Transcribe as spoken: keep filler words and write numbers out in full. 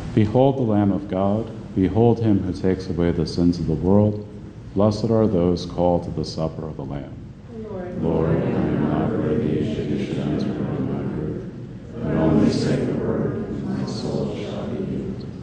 Behold the Lamb of God. Behold him who takes away the sins of the world. Blessed are those called to the supper of the Lamb. Lord, Lord, I am not worthy that you should enter